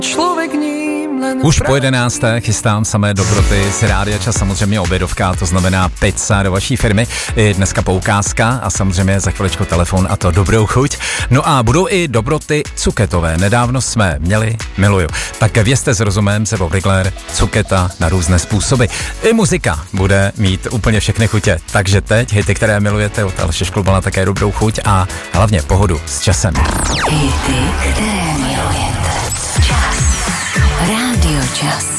Už po 11. chystám samé dobroty z Rádia Čas, samozřejmě obědovka, to znamená pizza do vaší firmy. I dneska poukázka a samozřejmě za chviličku telefon a to dobrou chuť. No a budou i dobroty cuketové. Nedávno jsme měli, miluju. Tak vězte s rozumem, Sebo Brigler, cuketa na různé způsoby. I muzika bude mít úplně všechny chutě. Takže teď hity, které milujete od Aleše Šklubala, také dobrou chuť a hlavně pohodu s časem. Hity, které milujete. Čas. Rádio Čas.